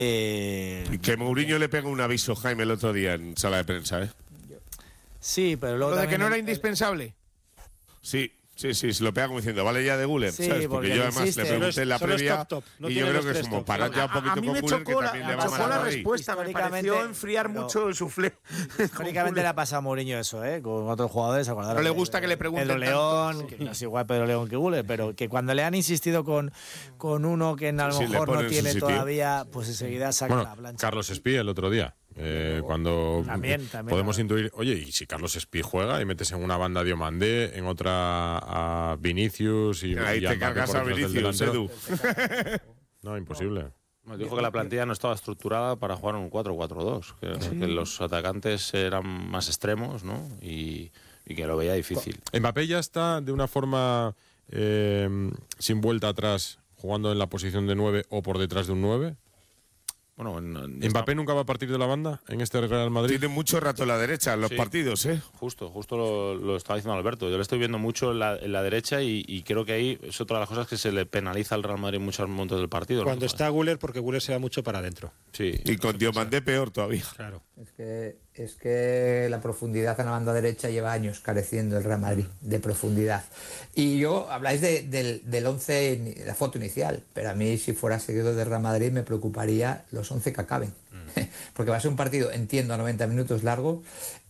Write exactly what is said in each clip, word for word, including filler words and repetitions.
Eh, y que Mourinho le pega un aviso, Jaime, el otro día en sala de prensa, ¿eh? Sí, pero luego. Lo de que no era el, indispensable. Sí. Sí, sí, se lo pega como diciendo, vale ya de Guller, sí, ¿sabes? Porque, porque yo además insiste. le pregunté en la Solo es previa top, top. No y tiene yo creo los que es tres como top. parar ya un A, poquito a mí con me Guller, que chocó la, también le me va chocó mal la a Madrid. respuesta, me pareció enfriar pero- mucho el suflé. Históricamente le ha pasado a Mourinho eso, ¿eh? Con otros jugadores. No le gusta que le pregunten Pedro tanto. León, que no es igual Pedro León que Guller, pero que cuando le han insistido con, con uno que a lo Sí, sí, le mejor ponen no en su tiene sitio. todavía, pues enseguida saca la Bueno, plancha. Carlos Espí el otro día, eh, cuando También, también, podemos también. intuir, oye, y si Carlos Espí juega y metes en una banda a Diomandé, en otra a Vinicius y, Ahí y te Mbappé cargas por a detrás del Vinicius, delantero. Edu. No, imposible. Nos dijo que la plantilla no estaba estructurada para jugar un cuatro cuatro dos, que, que los atacantes eran más extremos, ¿no? Y, y que lo veía difícil. Mbappé ya está de una forma eh, sin vuelta atrás, jugando en la posición de nueve o por detrás de un nueve. Bueno, en- en- ¿Mbappé nunca va a partir de la banda en este Real Madrid? Tiene mucho rato en la derecha en los Sí. partidos, ¿eh? Justo, justo lo, lo estaba diciendo Alberto. Yo le estoy viendo mucho en la, en la derecha y, y creo que ahí es otra de las cosas que se le penaliza al Real Madrid en muchos momentos del partido. Cuando ¿no? está Guller, porque Guller se da mucho para adentro. Sí. Y con Diomandé peor todavía. Claro. Es que, es que la profundidad en la banda derecha lleva años careciendo el Real Madrid de profundidad. Y yo, habláis de, del, del once, la foto inicial, pero a mí si fuera seguidor del Real Madrid me preocuparía los once que acaben. Porque va a ser un partido, entiendo, a noventa minutos largo.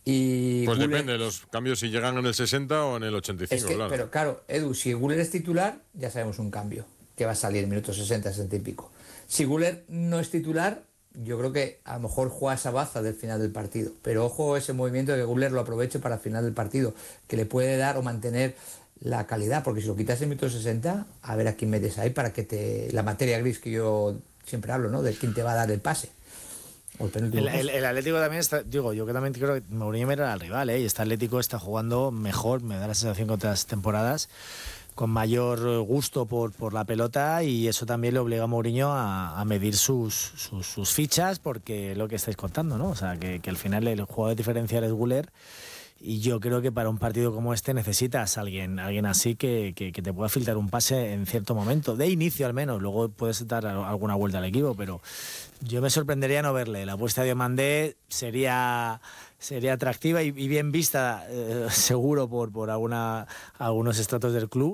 Y Pues Guller- depende, los cambios si llegan en el sesenta o en el ochenta y cinco, es que, claro. Pero claro, Edu, si Guller es titular, ya sabemos un cambio, que va a salir en minutos sesenta, sesenta y pico. Si Guller no es titular, yo creo que a lo mejor juega esa baza del final del partido. Pero ojo ese movimiento de que Guller lo aproveche para el final del partido, que le puede dar o mantener la calidad, porque si lo quitas en minutos sesenta, a ver a quién metes ahí para que te... La materia gris que yo siempre hablo, ¿no? De quién te va a dar el pase. O el penúltimo El, pase. el- el Atlético también está, digo, yo que también creo que Mourinho era el rival, ¿eh? Y este Atlético está jugando mejor, me da la sensación que otras temporadas, con mayor gusto por, por la pelota, y eso también le obliga a Mourinho a, a medir sus, sus, sus fichas, porque es lo que estáis contando, ¿no? O sea, que, que al final el jugador diferencial es Guller. Y yo creo que para un partido como este necesitas a alguien, alguien así que, que, que te pueda filtrar un pase en cierto momento, de inicio al menos, luego puedes dar alguna vuelta al equipo, pero yo me sorprendería no verle. La apuesta de Diomandé sería, sería atractiva y, y bien vista, eh, seguro, por, por alguna, algunos estratos del club,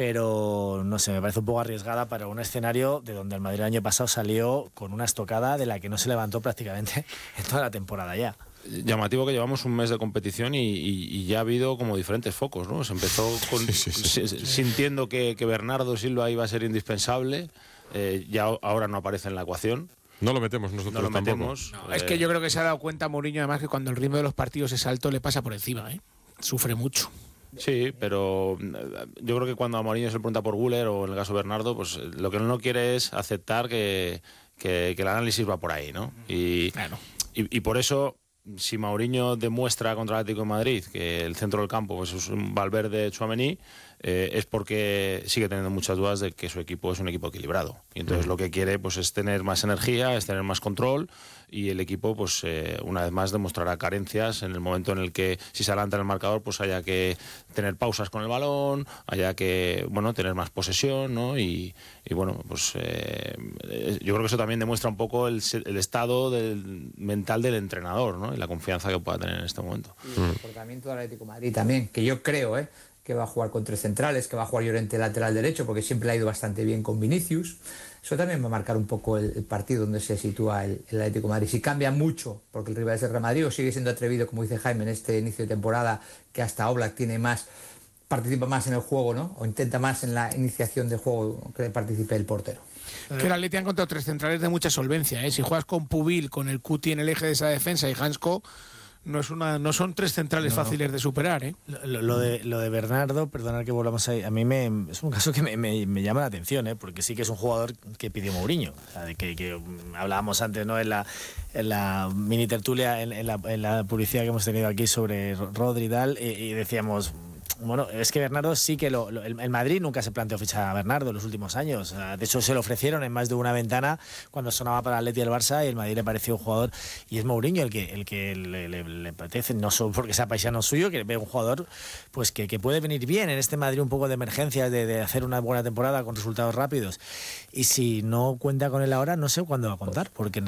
pero no sé, me parece un poco arriesgada para un escenario de donde el Madrid el año pasado salió con una estocada de la que no se levantó prácticamente en toda la temporada ya. Llamativo que llevamos un mes de competición y, y- y ya ha habido como diferentes focos, ¿no? Se empezó con, Sí, sí, sí. si- sintiendo que, que Bernardo Silva iba a ser indispensable, eh, ya ahora no aparece en la ecuación, No lo metemos nosotros no lo tampoco. metemos. No, es que yo creo que se ha dado cuenta Mourinho además que cuando el ritmo de los partidos es alto le pasa por encima, ¿eh? Sufre mucho. Sí, pero eh, yo creo que cuando a Mourinho se le pregunta por Guller o en el caso de Bernardo, pues eh, lo que él no quiere es aceptar que, que- que el análisis va por ahí, ¿no? Y, Claro. y, y por eso, si Mourinho demuestra contra el Atlético de Madrid que el centro del campo pues, es un Valverde Tchouaméni, eh, es porque sigue teniendo muchas dudas de que su equipo es un equipo equilibrado. Y entonces lo que quiere pues, es tener más energía, es tener más control, y el equipo, pues eh, una vez más, demostrará carencias en el momento en el que, si se adelanta en el marcador, pues haya que tener pausas con el balón, haya que bueno tener más posesión, ¿no? Y, y bueno, pues eh, yo creo que eso también demuestra un poco el, el estado del, mental del entrenador, ¿no? Y la confianza que pueda tener en este momento. Y el comportamiento del Atlético de Madrid también, que yo creo, ¿eh? que va a jugar con tres centrales, que va a jugar Llorente lateral derecho, porque siempre le ha ido bastante bien con Vinicius. Eso también va a marcar un poco el, el partido donde se sitúa el, el Atlético de Madrid. Si cambia mucho, porque el rival es el Real Madrid, o sigue siendo atrevido, como dice Jaime, en este inicio de temporada, que hasta Oblak tiene más, participa más en el juego, ¿no? O intenta más en la iniciación del juego que participe el portero. Que el Atleti ha encontrado tres centrales de mucha solvencia, ¿eh? Si juegas con Pubil, con el Cuti en el eje de esa defensa y Hansko, no es una, no son tres centrales No. fáciles de superar, ¿eh? Lo, lo de, lo de Bernardo, perdonad que volvamos ahí, a mí me, es un caso que me, me- me llama la atención, ¿eh? Porque sí que es un jugador que pidió Mourinho. O sea, de que, que mm, hablábamos antes, ¿no? En la, en la mini tertulia, en, en la, en la publicidad que hemos tenido aquí sobre Rodri y tal, y, y decíamos, Bueno, es que Bernardo sí que lo, lo, el, el Madrid nunca se planteó fichar a Bernardo en los últimos años. De hecho, se lo ofrecieron en más de una ventana cuando sonaba para el Atleti y el Barça, y el Madrid le pareció un jugador, y es Mourinho el que el que le, le, le apetece, no solo porque sea paisano suyo, que ve un jugador pues que, que puede venir bien en este Madrid, un poco de emergencia, de, de hacer una buena temporada con resultados rápidos. Y si no cuenta con él ahora, no sé cuándo va a contar, porque